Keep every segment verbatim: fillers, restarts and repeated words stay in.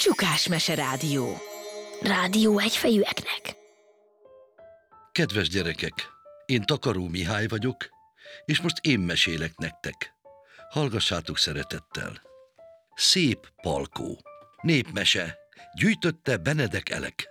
Csukás Mese Rádió. Rádió egyfejűeknek. Kedves gyerekek, én Takaró Mihály vagyok, és most én mesélek nektek. Hallgassátok szeretettel. Szép Palkó. Népmese. Gyűjtötte Benedek Elek.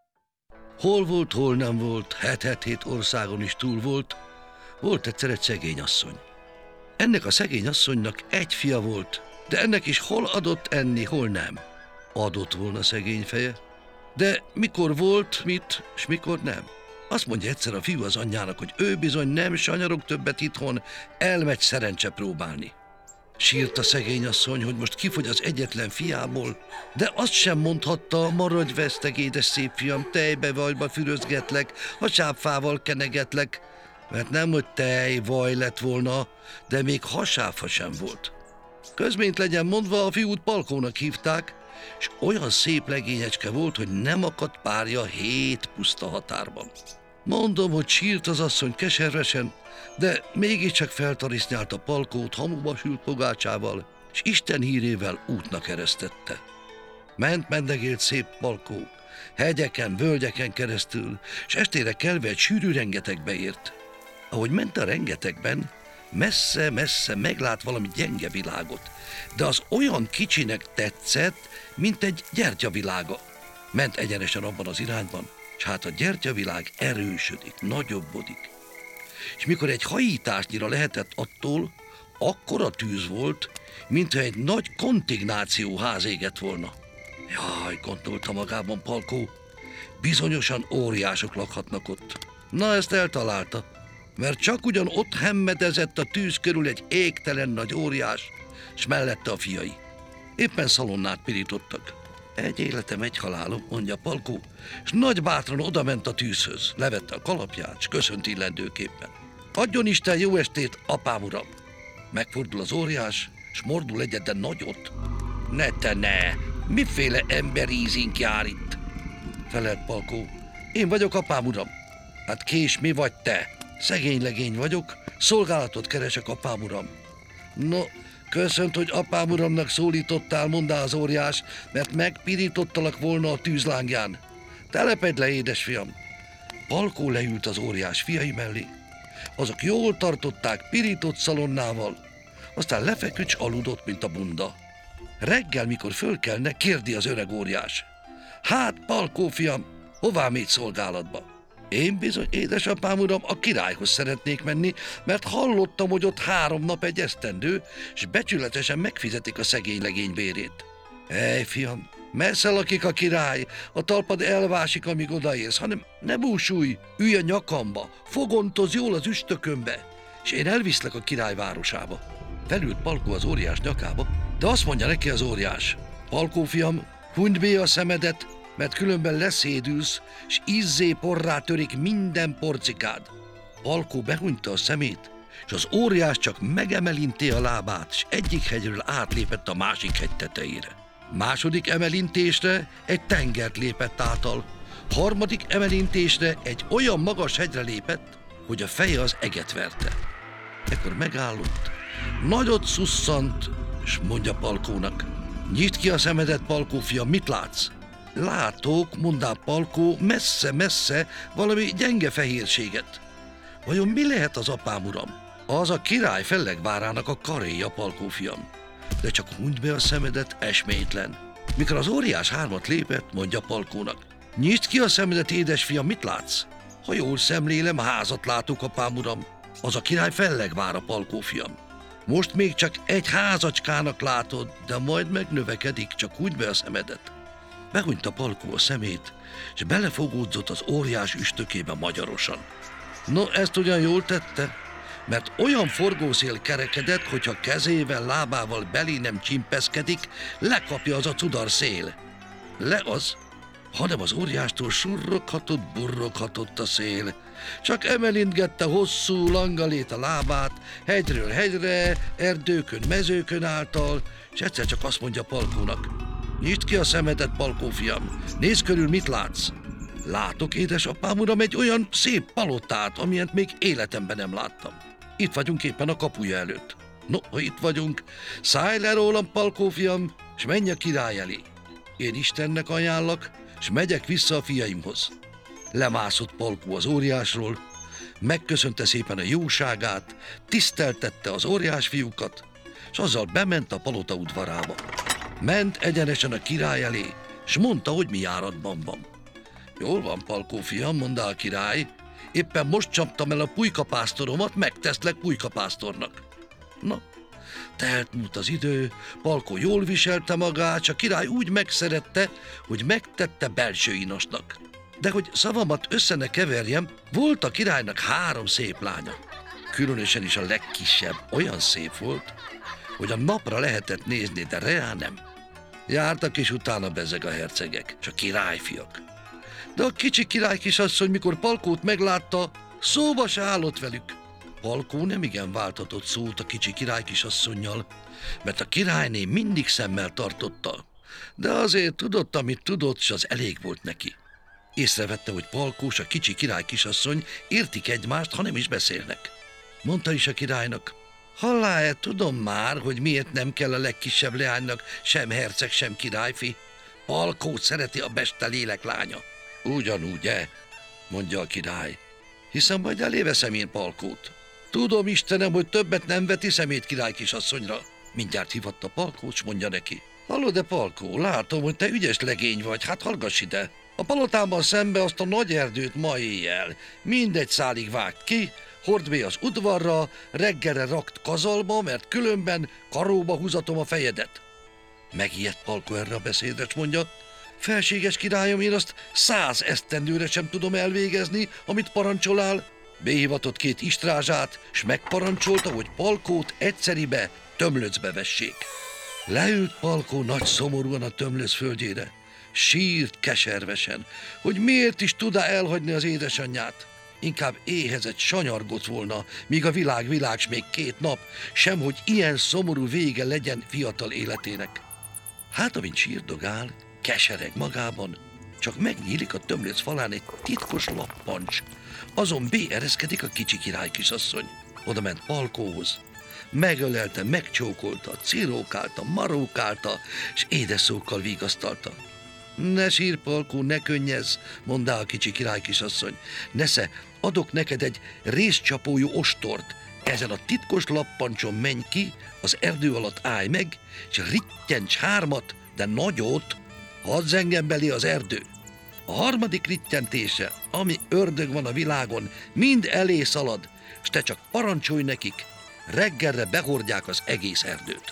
Hol volt, hol nem volt, het-het-hét országon is túl volt, volt egyszer egy szegény asszony. Ennek a szegény asszonynak egy fia volt, de ennek is hol adott enni, hol nem. Adott volna szegény feje, de mikor volt mit, s mikor nem. Azt mondja egyszer a fiú az anyjának, hogy ő bizony nem sanyarog többet itthon, elmegy szerencse próbálni. Sírt a szegény asszony, hogy most kifogy az egyetlen fiából, de azt sem mondhatta, maradj veszteg, édes szép fiam, tejbe vajba fürözgetlek, a sápfával kenegetlek, mert nem, hogy tej, vaj lett volna, de még hasáfa sem volt. Közményt legyen mondva, a fiút Palkónak hívták, és olyan szép legényecske volt, hogy nem akadt párja hét puszta határban. Mondom, hogy sírt az asszony keservesen, de mégiscsak feltarisznyálta Palkót hamuba sült pogácsával, és Isten hírével útnak eresztette. Ment mendegélt szép Palkó, hegyeken, völgyeken keresztül, és estére kelve egy sűrű rengetegbe ért. Ahogy ment a rengetegben, messze-messze meglát valami gyenge világot, de az olyan kicsinek tetszett, mint egy gyertyavilága. Ment egyenesen abban az irányban, és hát a gyertyavilág erősödik, nagyobbodik. És mikor egy hajításnyira lehetett attól, akkora tűz volt, mintha egy nagy kontignációház égett volna. Jaj, gondolta magában Palkó, bizonyosan óriások lakhatnak ott. Na, ezt eltalálta, mert csak ugyan ott hemmedezett a tűz körül egy égtelen nagy óriás, s mellette a fiai. Éppen szalonnát pirítottak. Egy életem, egy halálom, mondja Palkó, és nagy bátran odament a tűzhöz, levette a kalapját, s köszönt illendőképpen. Adjon Isten jó estét, apám uram! Megfordul az óriás, s mordul egyet, de nagyot. Ne te ne! Miféle emberízink jár itt? Felelt Palkó. Én vagyok, apám uram. Hát kés, mi vagy te? Szegény legény vagyok, szolgálatot keresek, apám uram. No, köszönt, hogy apám uramnak szólítottál, mondá az óriás, mert megpirítottalak volna a tűzlángján. Telepedj le, édesfiam! Palkó leült az óriás fiai mellé. Azok jól tartották pirított szalonnával, aztán lefeküdt, s aludott, mint a bunda. Reggel, mikor fölkelne, kérdi az öreg óriás. Hát, Palkó fiam, hová mégy szolgálatba? Én bizony, édesapám uram, a királyhoz szeretnék menni, mert hallottam, hogy ott három nap egy esztendő, s becsületesen megfizetik a szegény legény bérét. Ej, fiam, messze lakik a király, a talpad elvásik, amíg odaérsz, hanem ne búsulj, ülj a nyakamba, fogontoz jól az üstökömbe, és én elviszlek a király városába. Felült Palkó az óriás nyakába, de azt mondja neki az óriás. Palkó fiam, hunyd be a szemedet, mert különben leszédülsz, s izzé porrá törik minden porcikád. Palkó behunyta a szemét, és az óriás csak megemelinté a lábát, s egyik hegyről átlépett a másik hegy tetejére. Második emelintésre egy tengert lépett átal, harmadik emelintésre egy olyan magas hegyre lépett, hogy a feje az eget verte. Ekkor megállott, nagyot szusszant, s mondja Palkónak. Nyisd ki a szemedet, Palkó fiam, mit látsz? Látok, mondá Palkó, messze-messze valami gyenge fehérséget. Vajon mi lehet az, apám uram? Az a király fellegvárának a karéja, Palkó fiam. De csak hunyd be a szemedet, esmétlen. Mikor az óriás hármat lépett, mondja Palkónak. Nyisd ki a szemedet, édesfiam, mit látsz? Ha jól szemlélem, házat látok, apám uram. Az a király fellegvára, Palkó fiam. Most még csak egy házacskának látod, de majd megnövekedik, csak hunyd be a szemedet. Behunyta Palkó a szemét, és belefogódzott az óriás üstökébe magyarosan. No, ezt ugyan jól tette, mert olyan forgószél kerekedett, hogyha kezével, lábával belé nem csimpeszkedik, lekapja az a cudar szél. Le az, hanem az óriástól surroghatott, burroghatott a szél. Csak emelintgette hosszú langalét a lábát, hegyről hegyre, erdőkön, mezőkön által, és egyszer csak azt mondja Palkónak. Nyisd ki a szemedet, Palkó fiam, nézd körül, mit látsz? Látok, édesapám uram, egy olyan szép palotát, amilyent még életemben nem láttam. Itt vagyunk éppen a kapuja előtt. No, ha itt vagyunk, szállj le rólam, Palkó fiam, s menj a király elé. Én Istennek ajánlak, s megyek vissza a fiaimhoz. Lemászott Palkó az óriásról, megköszönte szépen a jóságát, tiszteltette az óriás fiúkat, s azzal bement a palota udvarába. Ment egyenesen a király elé, s mondta, hogy mi járatban van. Jól van, Palkó fiam, mondta a király, éppen most csaptam el a pulykapásztoromat, megteszlek pulykapásztornak. Na, telt múlt az idő, Palkó jól viselte magát, s a király úgy megszerette, hogy megtette belső inosnak. De hogy szavamat össze ne keverjem, volt a királynak három szép lánya. Különösen is a legkisebb olyan szép volt, hogy a napra lehetett nézni, de reál nem. Jártak is utána bezeg a hercegek, és a királyfiak. De a kicsi király kisasszony, mikor Palkót meglátta, szóba se állott velük. Palkó nemigen váltatott szót a kicsi király kisasszonnyal, mert a királyné mindig szemmel tartotta, de azért tudott, amit tudott, s az elég volt neki. Észrevette, hogy Palkó s a kicsi király kisasszony értik egymást, ha nem is beszélnek. Mondta is a királynak, hallá-e, tudom már, hogy miért nem kell a legkisebb leánynak sem herceg, sem királyfi. Palkót szereti a beste lélek lánya. Ugyanúgy-e? Mondja a király. Hiszen majd eléveszem én Palkót. Tudom, Istenem, hogy többet nem veti szemét király kisasszonyra. Mindjárt hívatta Palkót, s mondja neki. Hallod-e, Palkó, látom, hogy te ügyes legény vagy, hát hallgass ide. A palotámban szembe azt a nagy erdőt ma éjjel mindegy szálig vágt ki, hord be az udvarra, reggelre rakt kazalba, mert különben karóba húzatom a fejedet. Megijedt Palkó erre a beszédre, s mondja, felséges királyom, én azt száz esztendőre sem tudom elvégezni, amit parancsolál. Behivatott két istrázsát, s megparancsolta, hogy Palkót egyszeribe tömlöcbe vessék. Leült Palkó nagy szomorúan a tömlöc földjére. Sírt keservesen, hogy miért is tud elhagyni az édesanyját. Inkább éhezett, sanyargott volna, míg a világ világ s még két nap, sem hogy ilyen szomorú vége legyen fiatal életének. Hát, amint sírdogál, kesereg magában, csak megnyílik a tömlöc falán egy titkos lappancs. Azon béereszkedik a kicsi király kisasszony. Oda ment Palkóhoz. Megölelte, megcsókolta, cirókálta, marókálta, és édes szókkal vigasztalta. Ne sír, Palkó, ne könnyezz, mondta a kicsi király kisasszony. Nesze, adok neked egy rézcsapójú ostort. Ezen a titkos lappancson menj ki, az erdő alatt állj meg, és rittyents hármat, de nagyot, hadd zengjen belé az erdő. A harmadik rittyentése, ami ördög van a világon, mind elé szalad, s te csak parancsolj nekik, reggelre behordják az egész erdőt.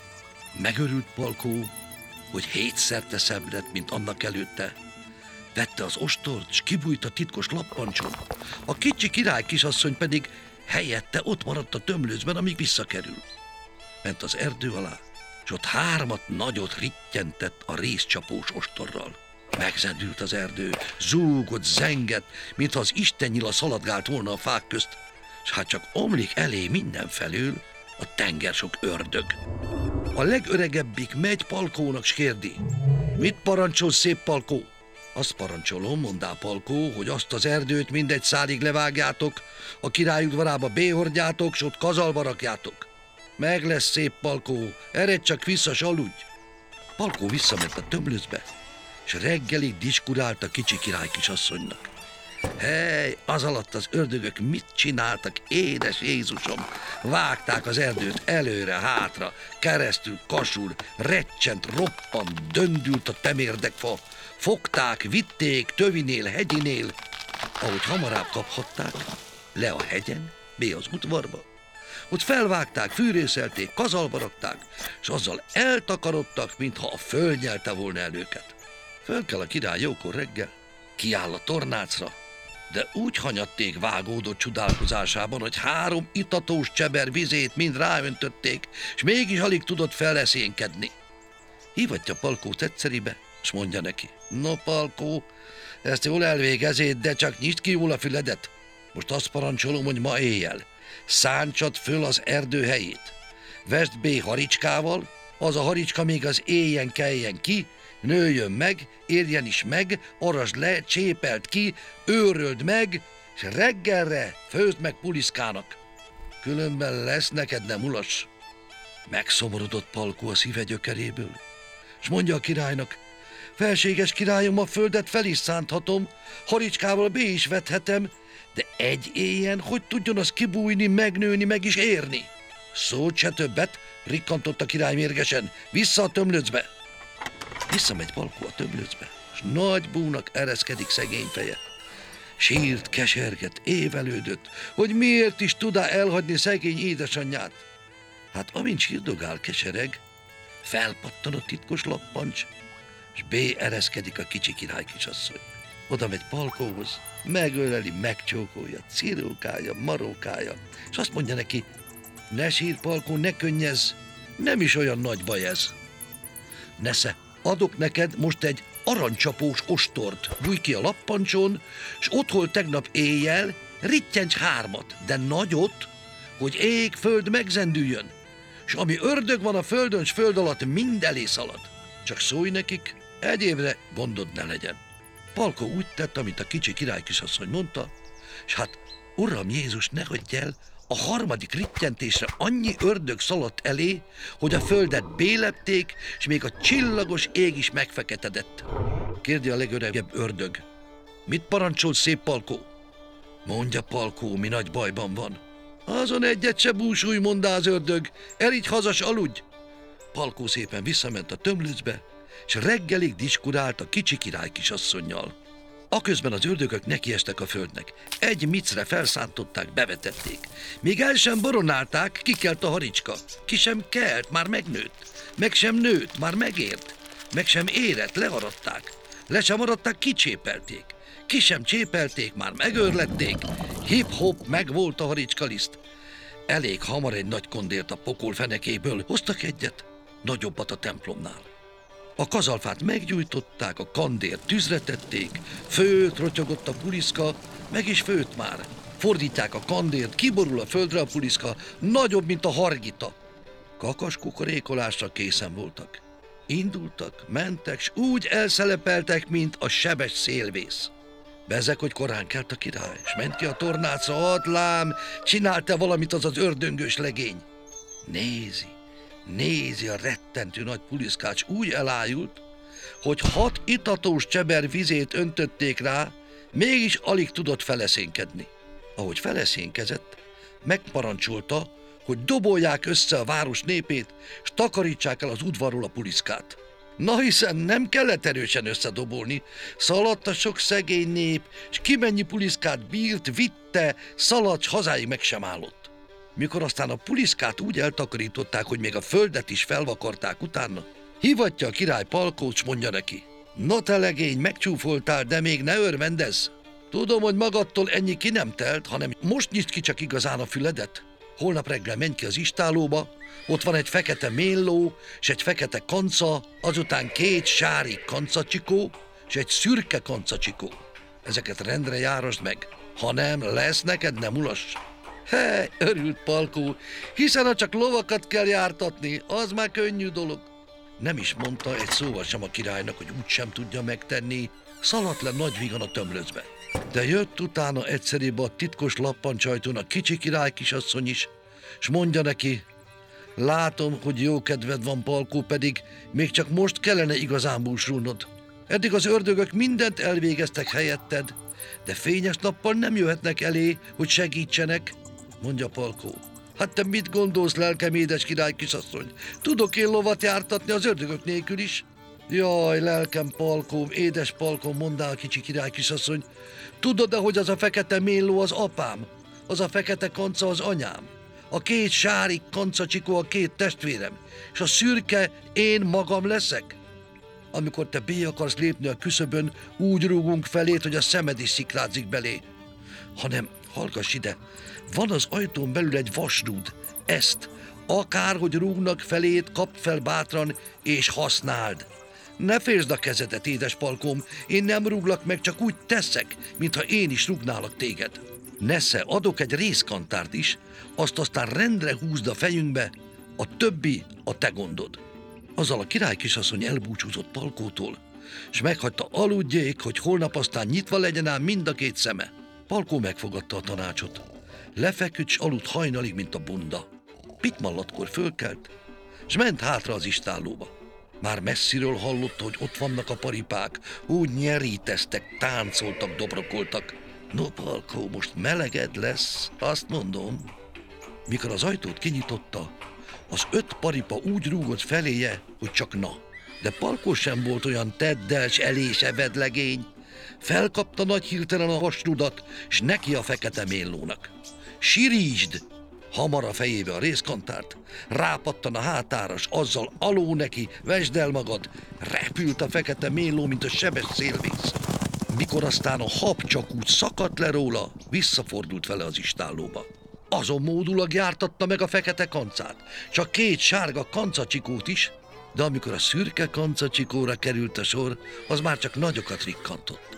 Megörült Palkó, hogy hétszerte szebb lett, mint annak előtte. Vette az ostort, s kibújt a titkos lappancson. A kicsi király kisasszony pedig helyette ott maradt a tömlőcben, amíg visszakerül. Ment az erdő alá, s ott hármat nagyot rittyentett a rézcsapós ostorral. Megzendült az erdő, zúgott, zengett, mintha az istennyila szaladgált volna a fák közt, s hát csak omlik elé mindenfelől a tenger sok ördög. A legöregebbik megy Palkónak, s kérdi, mit parancsol, szép Palkó? Azt parancsolom, mondá Palkó, hogy azt az erdőt mindegy szálig levágjátok, a király udvarába béhordjátok, s ott kazalba rakjátok. Meg lesz, szép Palkó, eredj csak vissza, s aludj. Palkó visszament a tömlöcbe, és reggelig diskurált a kicsi király kisasszonynak. Hely, az alatt az ördögök mit csináltak, édes Jézusom? Vágták az erdőt előre, hátra, keresztül, kasul, recsent, roppant, döndült a temérdekfa, fogták, vitték, tövinél, hegyinél, ahogy hamarabb kaphatták, le a hegyen, be az udvarba. Ott felvágták, fűrészelték, kazalba rakták, és azzal eltakarodtak, mintha a föld nyelte volna el őket. Föl kell a király jókor reggel, kiáll a tornácra, de úgy hanyatték vágódott csodálkozásában, hogy három itatós cseber vizét mind ráöntötték, és mégis alig tudott felleszénkedni. Hívatja Palkót egyszeribe, és mondja neki, no Palkó, ezt jól elvégezét, de csak nyisd ki jól a füledet. Most azt parancsolom, hogy ma éjjel szántsad föl az erdő helyét. Vesd bé haricskával, az a haricska még az éjjen keljen ki, nőjön meg, érjen is meg, arasd le, csépeld ki, őröld meg, és reggelre főzd meg puliszkának. Különben lesz neked nem ulas. Megszomorodott Palkó a szíve gyökeréből, és mondja a királynak, Felséges királyom, a földet fel is szánthatom, haricskával be is vethetem, de egy éjjel hogy tudjon az kibújni, megnőni, meg is érni? Szólt se többet, rikkantott a király mérgesen, vissza a tömlöcbe. Visszamegy Palkó a tömlöcbe, s nagy búnak ereszkedik szegény feje. Sírt, keserget, évelődött, hogy miért is tudá elhagyni szegény édesanyját. Hát amint sírdogál, kesereg, felpattan a titkos lappancs, s bé ereszkedik a kicsi király kisasszony. Oda megy Palkóhoz, megöleli, megcsókolja, cirókálja, marókálja, és azt mondja neki, ne sír, Palkó, ne könnyezz, nem is olyan nagy baj ez. Nesze, adok neked most egy aranycsapós ostort, bújj ki a lappancson, s ott hol tegnap éjjel, rittyents hármat, de nagyot, hogy ég, föld megzendüljön, s ami ördög van a földön, s föld alatt mind elé szalad. Csak szólj nekik, egy évre gondod ne legyen. Palkó úgy tett, amit a kicsi király kisasszony mondta, s hát, Uram Jézus, ne hagyj el, a harmadik rittyentésre annyi ördög szaladt elé, hogy a földet bélepték, és még a csillagos ég is megfeketedett. Kérdi a legöregebb ördög. Mit parancsol, szép Palkó? Mondja, Palkó, mi nagy bajban van. Azon egyet se búsulj, mondá az ördög, erigy hazas, aludj. Palkó szépen visszament a tömlöcbe, és reggelig diskurált a kicsi király kisasszonnyal. Aközben az ördögök nekiestek a földnek. Egy micre felszántották, bevetették. Még el sem boronálták, kikelt a haricska. Ki sem kelt, már megnőtt. Meg sem nőtt, már megért. Meg sem érett, learadták. Le sem aradták, kicsépelték. Ki sem csépelték, már megőrlették. Hip-hop, megvolt a haricskaliszt. Elég hamar egy nagy kondért a pokol fenekéből hoztak egyet, nagyobbat a templomnál. A kazalfát meggyújtották, a kandért tűzre tették, főt rotyogott a puliszka, meg is főt már. Fordítják a kandért, kiborul a földre a puliszka, nagyobb, mint a hargita. Kakas kukorékolásra készen voltak. Indultak, mentek, s úgy elszelepeltek, mint a sebes szélvész. Bezeg, hogy korán kelt a király, s ment ki a tornácra, adlám, csinálta valamit az az ördöngős legény. Nézi, nézi a rettentő nagy puliszkát, s úgy elájult, hogy hat itatós cseber vizét öntötték rá, mégis alig tudott feleszénkedni. Ahogy feleszénkezett, megparancsolta, hogy dobolják össze a város népét, s takarítsák el az udvarról a puliszkát. Na hiszen nem kellett erősen összedobolni, szaladt a sok szegény nép, s kimennyi puliszkát bírt, vitte, szaladt, s hazáig meg sem állott. Mikor aztán a puliszkát úgy eltakarították, hogy még a földet is felvakarták utána, hívatja a király Palkót, s mondja neki, na te legény, megcsúfoltál, de még ne örvendezz. Tudom, hogy magadtól ennyi ki nem telt, hanem most nyisd ki csak igazán a füledet. Holnap reggel menj ki az istállóba, ott van egy fekete mélló, és egy fekete kanca, azután két sári kancacsikó, és egy szürke kancacsikó. Ezeket rendre járasd meg, ha nem, lesz neked, nem ulass. Hely, örült Palkó, hiszen ha csak lovakat kell jártatni, az már könnyű dolog. Nem is mondta egy szóval sem a királynak, hogy úgy sem tudja megtenni, szaladt le nagy vígan a tömlöcbe. De jött utána egyszerébe a titkos lappancsajtón a kicsi király kisasszony is, s mondja neki, látom, hogy jó kedved van, Palkó, pedig még csak most kellene igazán búsulnod. Eddig az ördögök mindent elvégeztek helyetted, de fényes nappal nem jöhetnek elé, hogy segítsenek, mondja Palkó. Hát te mit gondolsz, lelkem édes király kisasszony? Tudok én lovat jártatni az ördögök nélkül is? Jaj, lelkem Palkóm, édes Palkóm, mondá a kicsi király kisasszony. Tudod-e, hogy az a fekete mélló az apám? Az a fekete kanca az anyám? A két sári kancacsikó a két testvérem, és a szürke én magam leszek? Amikor te bé akarsz lépni a küszöbön, úgy rúgunk felét, hogy a szemed is szikrázik belé. Hanem, hallgass ide, van az ajtón belül egy vasrúd, ezt, akárhogy rúgnak felét, kapd fel bátran, és használd. Ne félsd a kezedet, édes Palkóm, én nem rúglak meg, csak úgy teszek, mintha én is rúgnálak téged. Nesze, adok egy részkantárt is, azt aztán rendre húzd a fejünkbe, a többi a te gondod. Azzal a király kisasszony elbúcsúzott Palkótól, s meghagyta aludjék, hogy holnap aztán nyitva legyen ám mind a két szeme. Palkó megfogadta a tanácsot. Lefeküdt, s aludt hajnalig, mint a bunda. Pitmallatkor fölkelt, s ment hátra az istállóba. Már messziről hallotta, hogy ott vannak a paripák, úgy nyeríteztek, táncoltak, dobrokoltak. No, Palkó, most meleged lesz, azt mondom. Mikor az ajtót kinyitotta, az öt paripa úgy rúgott feléje, hogy csak na. De Palkó sem volt olyan teddel s elés evedlegény. Felkapta nagy hirtelen a hasrudat, s neki a fekete méllónak. Sirítsd! Hamar a fejébe a részkantárt, rápattan a hátára, s azzal aló neki, vesd el magad, repült a fekete méló, mint a sebes szélvész. Mikor aztán a hab csak úgy szakadt le róla, visszafordult vele az istállóba. Azon módulag jártatta meg a fekete kancát, csak két sárga kancacsikót is, de amikor a szürke kancacsikóra került a sor, az már csak nagyokat rikkantott.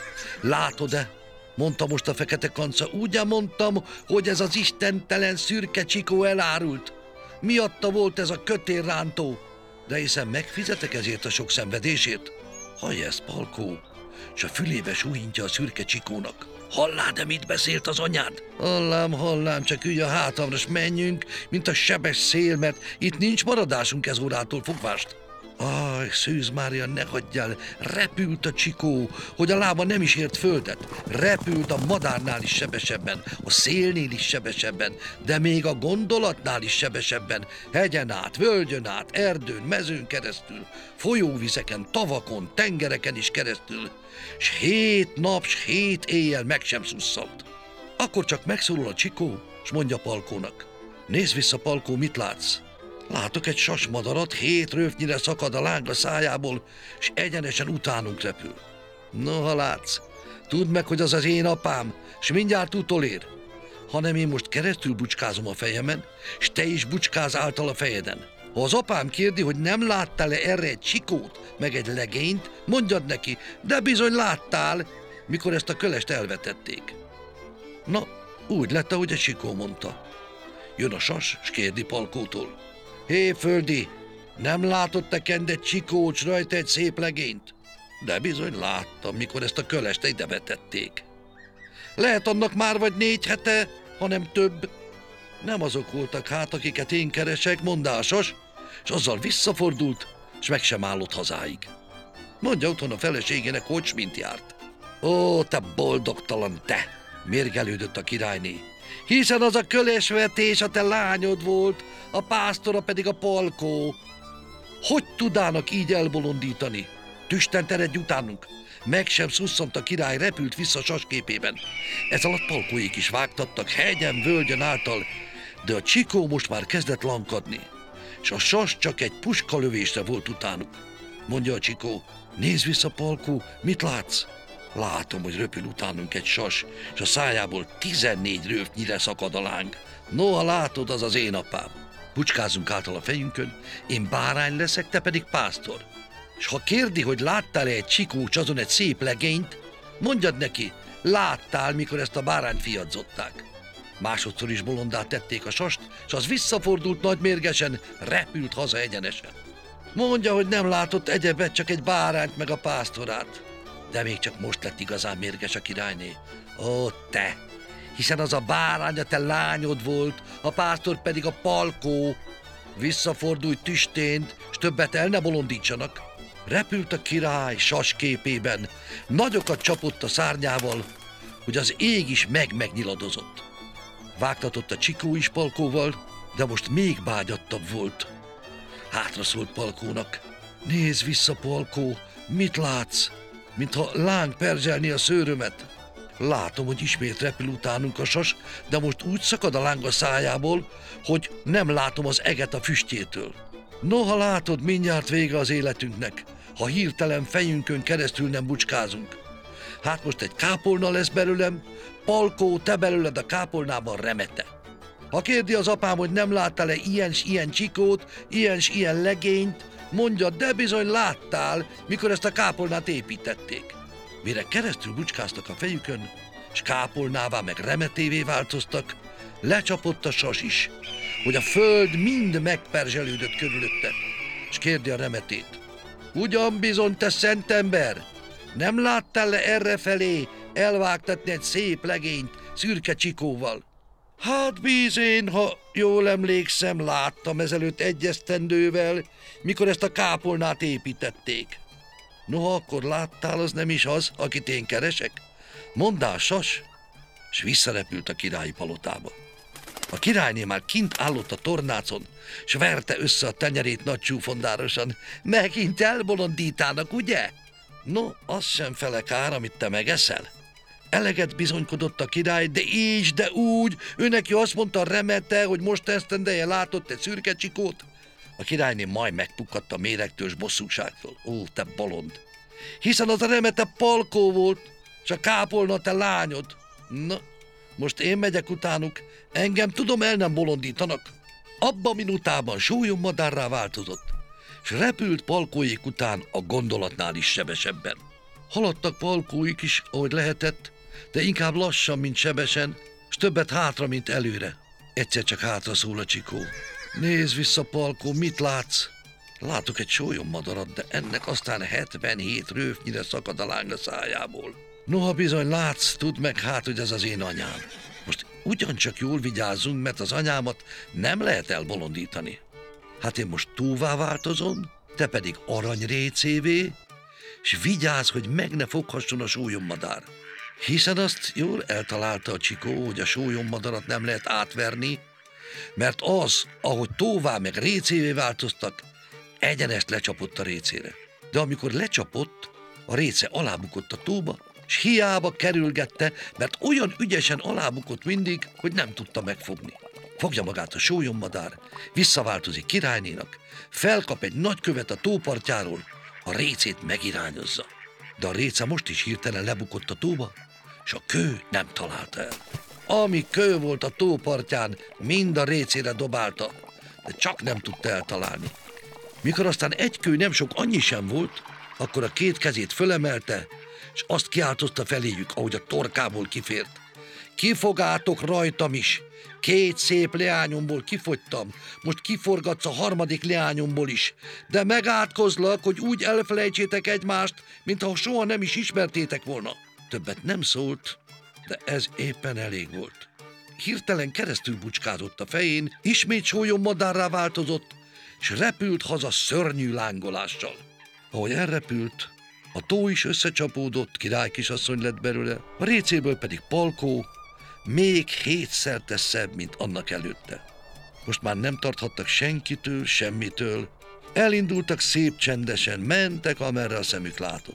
Látod-e? Mondta most a fekete kanca, ugyan mondtam, hogy ez az istentelen szürke csikó elárult. Miatta volt ez a kötélrántó, de hiszen megfizetek ezért a sok szenvedésért. Hallj ezt, Palkó, s a fülébe súhintja a szürke csikónak. Hallád, de mit beszélt az anyád? Hallám, hallám, csak ülj a hátamra, s menjünk, mint a sebes szél, mert itt nincs maradásunk ez órától fogvást. Aj, Szűz Mária, ne hagyjál, repült a csikó, hogy a lába nem is ért földet. Repült a madárnál is sebesebben, a szélnél is sebesebben, de még a gondolatnál is sebesebben. Hegyen át, völgyön át, erdőn, mezőn keresztül, folyóvizeken, tavakon, tengereken is keresztül, s hét nap, s hét éjjel meg sem szusszant. Akkor csak megszólal a csikó, s mondja Palkónak. Nézd vissza, Palkó, mit látsz? Látok egy sasmadarat, hét röpnyire szakad a láng a szájából, és egyenesen utánunk repül. Noha látsz, tudd meg, hogy az az én apám, s mindjárt utolér. Hanem én most keresztül bucskázom a fejemen, s te is bucskáz által a fejeden. Ha az apám kérdi, hogy nem láttál-e erre egy csikót, meg egy legényt, mondjad neki, de bizony láttál, mikor ezt a kölest elvetették. Na, úgy lett, ahogy a csikó mondta. Jön a sas, s kérdi Palkótól. Hé, földi, nem látott te kend egy csikócs rajta egy szép legényt? De bizony láttam, mikor ezt a kölest ide vetették. Lehet annak már vagy négy hete, hanem több. Nem azok voltak hát, akiket én keresek, mondásos, és azzal visszafordult, és meg sem állott hazáig. Mondja otthon a feleségének, hogy s mint járt. Ó, te boldogtalan te, mérgelődött a királyné. Hiszen az a kölesvetés a te lányod volt, a pásztora pedig a Palkó. Hogy tudának így elbolondítani? Tüstent eredj utánunk. Meg sem szusszant a király, repült vissza sasképében. Ez alatt Palkóék is vágtattak hegyen, völgyön által, de a csikó most már kezdett lankadni, és a sas csak egy puskalövésre volt utánuk. Mondja a csikó, nézz vissza, Palkó, mit látsz? Látom, hogy röpül utánunk egy sas, és a szájából tizennégy röpnyire szakad a láng. Noha látod, az az én apám. Bucskázunk által a fejünkön, én bárány leszek, te pedig pásztor. És ha kérdi, hogy láttál-e egy csikócs azon egy szép legényt, mondjad neki, láttál, mikor ezt a bárányt fiadzották. Másodszor is bolondát tették a sast, és az visszafordult nagy mérgesen, repült haza egyenesen. Mondja, hogy nem látott egyebet, csak egy bárányt meg a pásztorát. De még csak most lett igazán mérges a királyné. Ó, te! Hiszen az a bárány a te lányod volt, a pásztor pedig a Palkó. Visszafordulj tüstént, s többet el ne bolondítsanak. Repült a király sasképében, nagyokat csapott a szárnyával, hogy az ég is meg-megnyiladozott. Vágtatott a csikó is Palkóval, de most még bágyattabb volt. Hátra szólt Palkónak. Nézz vissza, Palkó, mit látsz? Mintha láng perzselni a szőrömet. Látom, hogy ismét repül utánunk a sas, de most úgy szakad a láng a szájából, hogy nem látom az eget a füstjétől. Noha látod, mindjárt vége az életünknek, ha hirtelen fejünkön keresztül nem bucskázunk. Hát most egy kápolna lesz belőlem, Palkó, te belőled a kápolnában remete. Ha kérdi az apám, hogy nem láttál-e ilyen s ilyen csikót, ilyen s ilyen legényt, mondja, de bizony láttál, mikor ezt a kápolnát építették. Mire keresztül bucskáztak a fejükön, s kápolnává meg remetévé változtak, lecsapott a sas is, hogy a föld mind megperzselődött körülötte, és kérdi a remetét. Ugyan bizony, te szent ember, nem láttál le errefelé elvágtatni egy szép legényt szürke csikóval? Hát bízén, ha jól emlékszem, láttam ezelőtt egy esztendővel, mikor ezt a kápolnát építették. Noha akkor láttál, az nem is az, akit én keresek? Monddál, Sas! S visszarepült a királyi palotába. A királyné már kint állott a tornácon, s verte össze a tenyerét nagy csúfondárosan. Megint elbolondítának, ugye? No, az sem fele kár, amit te megeszel. Eleget bizonykodott a király, de így, de úgy, ő neki azt mondta remete, hogy most esztendeje látott egy szürke csikót. A királyné majd megpukkadt a méregtől s bosszúságtól. Ó, te bolond! Hiszen az a remete Palkó volt, s a kápolna te lányod. Na, most én megyek utánuk, engem tudom el nem bolondítanak. Abba minutában sólyommadárrá változott, s repült Palkóik után a gondolatnál is sebesebben. Haladtak Palkóik is, ahogy lehetett, de inkább lassan, mint sebesen, s többet hátra, mint előre. Egyszer csak hátra szól a csikó. Nézd vissza, Palkó, mit látsz? Látok egy sólyommadarat, de ennek aztán hetvenhét rőfnyire szakad a láng a szájából. Noha bizony látsz, tudd meg hát, hogy ez az én anyám. Most ugyancsak jól vigyázzunk, mert az anyámat nem lehet elbolondítani. Hát én most túlvá változom, te pedig aranyrécévé, s vigyázz, hogy meg ne foghasson a sólyommadár. Hiszen azt jól eltalálta a csikó, hogy a sólyommadarat nem lehet átverni, mert az, ahogy tóvá meg récévé változtak, egyenest lecsapott a récére. De amikor lecsapott, a réce alábukott a tóba, s hiába kerülgette, mert olyan ügyesen alábukott mindig, hogy nem tudta megfogni. Fogja magát a sólyommadár, visszaváltozik királynénak, felkap egy nagy követ a tópartjáról, a récét megirányozza. De a réce most is hirtelen lebukott a tóba, s a kő nem találta el. Ami kő volt a tópartján, mind a récére dobálta, de csak nem tudta eltalálni. Mikor aztán egy kő nem sok annyi sem volt, akkor a két kezét fölemelte, és azt kiáltozta feléjük, ahogy a torkából kifért. Kifogátok rajtam is, két szép leányomból kifogytam, most kiforgatsz a harmadik leányomból is, de megátkozlak, hogy úgy elfelejtsétek egymást, mintha soha nem is ismertétek volna. Többet nem szólt, de ez éppen elég volt. Hirtelen keresztül bucskázott a fején, ismét sólyommadárrá változott, és repült haza szörnyű lángolással. Ahogy elrepült, a tó is összecsapódott, királykisasszony lett belőle, a récéből pedig Palkó, még hétszerte szebb, mint annak előtte. Most már nem tarthattak senkitől, semmitől, elindultak szép csendesen, mentek, amerre a szemük látott.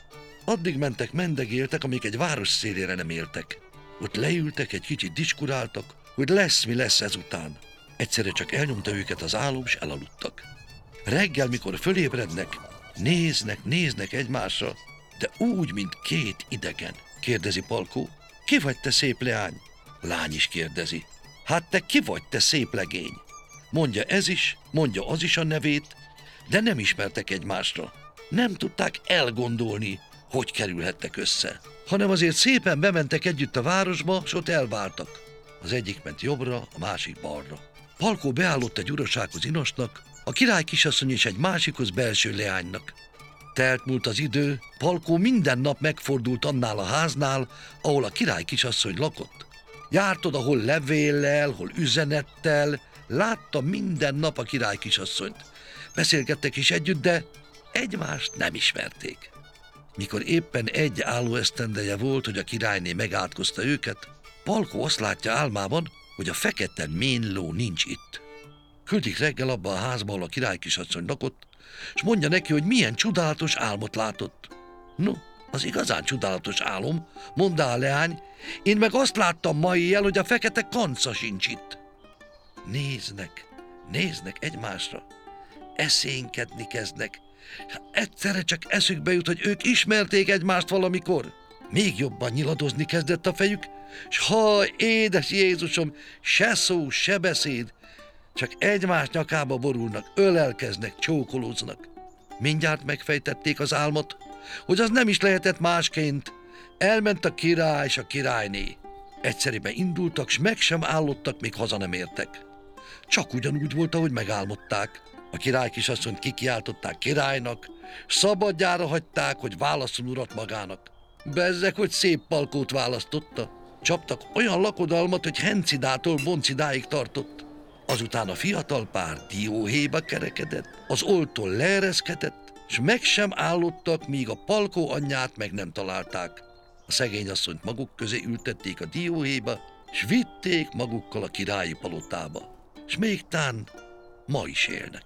Addig mentek, mendegéltek, amíg egy város szélére nem éltek. Ott leültek, egy kicsit diskuráltak, hogy lesz, mi lesz ezután. Egyszerre csak elnyomta őket az álom, s elaludtak. Reggel, mikor fölébrednek, néznek, néznek egymásra, de úgy, mint két idegen. Kérdezi Palkó, ki vagy te, szép leány? Lány is kérdezi, hát te ki vagy, te szép legény? Mondja ez is, mondja az is a nevét, de nem ismertek egymásra. Nem tudták elgondolni, hogy kerülhettek össze, hanem azért szépen bementek együtt a városba, s ott elváltak. Az egyik ment jobbra, a másik balra. Palkó beállott egy urasághoz inosnak, a király kisasszony és egy másikhoz belső leánynak. Telt múlt az idő, Palkó minden nap megfordult annál a háznál, ahol a király kisasszony lakott. Járt oda hol levéllel, hol üzenettel, látta minden nap a király kisasszonyt. Beszélgettek is együtt, de egymást nem ismerték. Mikor éppen egy állóesztendeje volt, hogy a királyné megátkozta őket, Palkó azt látja álmában, hogy a fekete ménló nincs itt. Küldik reggel abba a házba, ahol a király kisasszony lakott, és mondja neki, hogy milyen csodálatos álmot látott. No, az igazán csodálatos álom, mondta a leány, én meg azt láttam ma éjjel, hogy a fekete kanca sincs itt. Néznek, néznek egymásra, eszénkedni kezdnek. Egyszerre csak eszükbe jut, hogy ők ismerték egymást valamikor. Még jobban nyiladozni kezdett a fejük, s ha, édes Jézusom, se szó, se beszéd, csak egymás nyakába borulnak, ölelkeznek, csókolóznak. Mindjárt megfejtették az álmot, hogy az nem is lehetett másként. Elment a király és a királyné. Egyszerűen indultak, s meg sem állottak, még haza nem értek. Csak ugyanúgy volt, ahogy megálmodták. A király kisasszonyt kikiáltották királynak, szabadjára hagyták, hogy válasszon urat magának. Bezzeg, hogy szép Palkót választotta. Csaptak olyan lakodalmat, hogy Hencidától Boncidáig tartott. Azután a fiatal pár dióhéjba kerekedett, az oltól leereszkedett, s meg sem állottak, míg a Palkó anyját meg nem találták. A szegény asszonyt maguk közé ültették a dióhéjba, s vitték magukkal a királyi palotába, s még tán ma is élnek.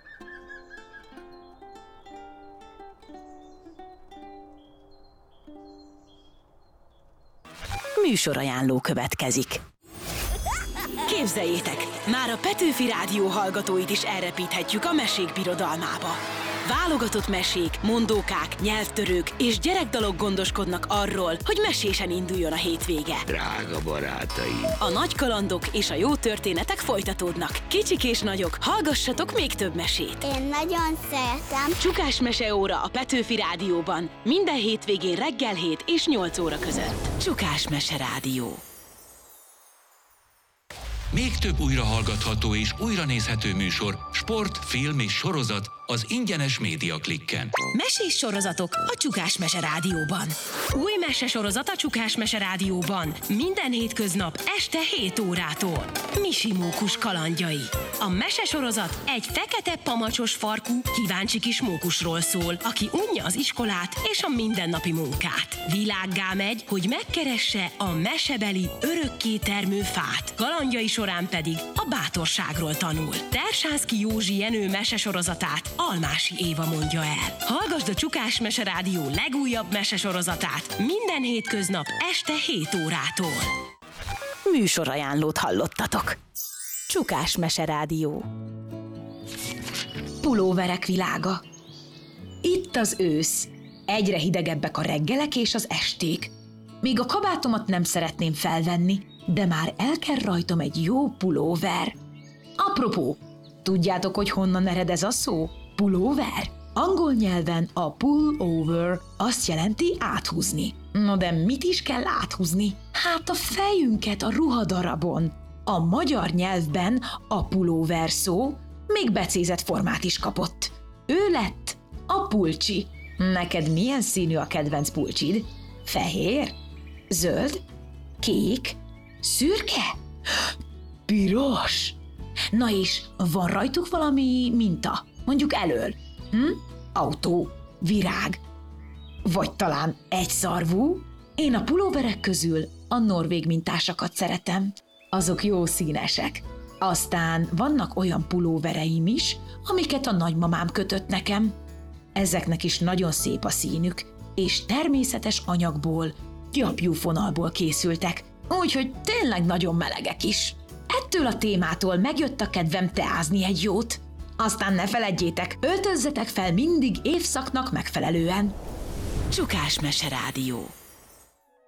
Műsorajánló következik. Képzeljétek, már a Petőfi Rádió hallgatóit is elrepíthetjük a mesék birodalmába. Válogatott mesék, mondókák, nyelvtörők és gyerekdalok gondoskodnak arról, hogy mesésen induljon a hétvége. Drága barátaim! A nagy kalandok és a jó történetek folytatódnak. Kicsik és nagyok, hallgassatok még több mesét! Én nagyon szeretem. Csukás meseóra a Petőfi Rádióban. Minden hétvégén reggel hét és nyolc óra között. Csukás Mese Rádió. Még több újrahallgatható és újranézhető műsor, sport, film és sorozat az ingyenes Média Klikken. Mesés sorozatok a Csukás Mese Rádióban. Új mesesorozat a Csukás Mese Rádióban. Minden hétköznap este hét órától. Misi mókus kalandjai. A mesesorozat egy fekete pamacsos farkú, kíváncsi kis mókusról szól, aki unja az iskolát és a mindennapi munkát. Világgá megy, hogy megkeresse a mesebeli örökké termő fát. Kalandjai során pedig a bátorságról tanul. Tersánszky Józsi Jenő mesesorozatát Almási Éva mondja el. Hallgasd a Csukás Mese Rádió legújabb mesesorozatát minden hétköznap este hét órától. Műsorajánlót hallottatok. Csukás Mese Rádió. Pulóverek világa. Itt az ősz. Egyre hidegebbek a reggelek és az esték. Még a kabátomat nem szeretném felvenni, de már elker rajtam egy jó pulóver. Apropó, tudjátok, hogy honnan ered ez a szó? Pulóver? Angol nyelven a pull over azt jelenti áthúzni. No de mit is kell áthúzni? Hát a fejünket a ruhadarabon. A magyar nyelvben a pulóver szó még becézett formát is kapott. Ő lett a pulcsi. Neked milyen színű a kedvenc pulcsid? Fehér? Zöld? Kék? Szürke? Piros? Na és van rajtuk valami minta? Mondjuk elől? Hm? Autó? Virág? Vagy talán egyszarvú? Én a pulóverek közül a norvég mintásakat szeretem. Azok jó színesek. Aztán vannak olyan pulóvereim is, amiket a nagymamám kötött nekem. Ezeknek is nagyon szép a színük, és természetes anyagból, gyapjú fonalból készültek, úgyhogy tényleg nagyon melegek is. Ettől a témától megjött a kedvem teázni egy jót. Aztán ne feledjétek, öltözzetek fel mindig évszaknak megfelelően. Csukás Mese Rádió.